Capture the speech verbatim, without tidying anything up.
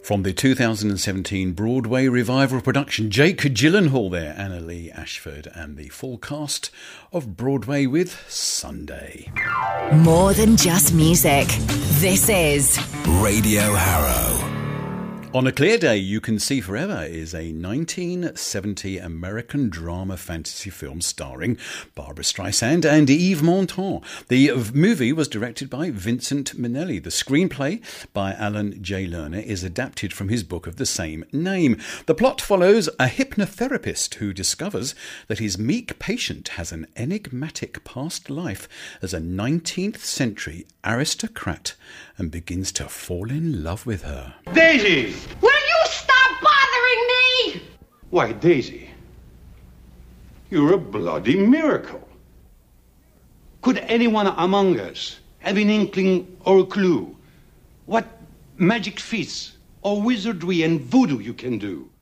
From the two thousand seventeen Broadway revival production, Jake Gyllenhaal there, Anna Lee Ashford, and the full cast of Broadway with Sunday. More than just music. This is Radio Harrow. On a Clear Day You Can See Forever is a nineteen seventy American drama fantasy film starring Barbra Streisand and Yves Montand. The movie was directed by Vincent Minnelli. The screenplay by Alan J. Lerner is adapted from his book of the same name. The plot follows a hypnotherapist who discovers that his meek patient has an enigmatic past life as a nineteenth century aristocrat and begins to fall in love with her. Daisy! Will you stop bothering me? Why, Daisy, you're a bloody miracle. Could anyone among us have an inkling or a clue what magic feats or wizardry and voodoo you can do?